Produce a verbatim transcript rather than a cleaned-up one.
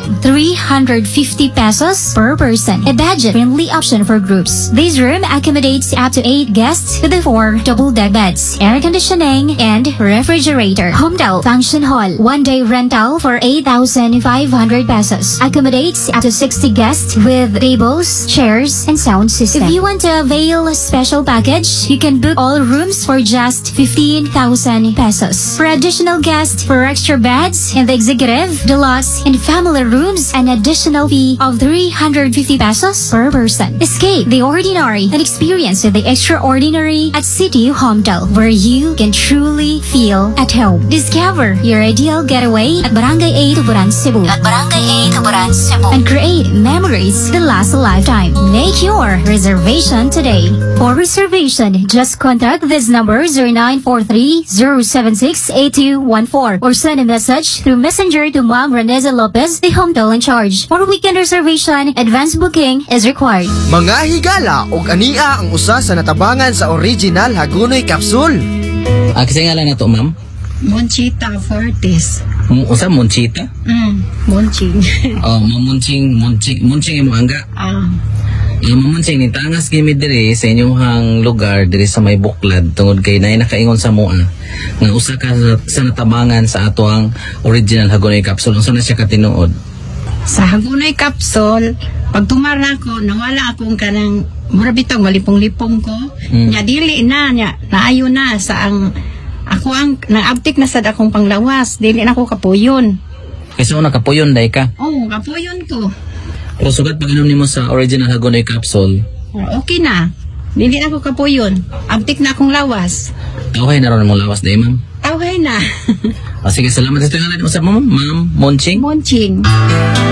three hundred fifty pesos per person. A budget-friendly option for groups. This room accommodates up to eight guests with the four double-deck beds, air conditioning, and refrigerator. Homedale Function Hall. One-day rental for eight thousand five hundred pesos. Accommodates up to sixty guests with tables, chairs, and sound system. If you want to avail a special package, you can book all rooms for just fifteen thousand pesos. For additional guests, for extra beds in the executive, deluxe, and family rooms, an additional fee of three hundred fifty pesos per person. Escape the ordinary and experience the extraordinary at City Homedale, where you can truly feel at home. Discover your ideal getaway at Barangay eight, Tuburan, Cebu. At Barangay eight, Tuburan, Cebu. And create memories that last a lifetime. Make your reservation today. For reservation, just contact this number zero nine four three zero seven six eight two one four or send a message through Messenger to Ma'am Reneza Lopez, the Homedale in charge. For weekend reservation, advance booking is required. Mga higala og ania ang usa sa natabangan sa original Hagonoy Capsule. Ah, kasi nga lang na to, ma'am? Monchita Fortis. M- usa, Monchita? Mm, Monching. Oh, mamunching, munching, munching imo angga. Ah. Eh, mamunching, ni tangas gimi diri sa inyong lugar, diri sa may buklad, tungod kay naay nakaingon sa mua, nga usa ka sa, sa natabangan sa ato ang original Hagonoy Capsule. Unsa na siya katinuod? Sa Hagonoy Capsule, pag tumara ko, nawala akong kanang murabitong malipong-lipong ko. Mm. Nya dili na, nya, naayo na sa ang, ako ang, naabtik na sad akong panglawas, dili na ako kapuyon. Kasi una kapuyon, day ka. Oo, oh, kapuyon ko. Pero sugat pag inom nimo sa original Hagonoy Capsule, Oh, okay na. Dili na ako kapuyon. Abtik na akong lawas. okay na ron mong lawas, day, ma'am. Okay na. O sige, salamat sa ito nga natin usap mo, ma'am. Monching. Monching.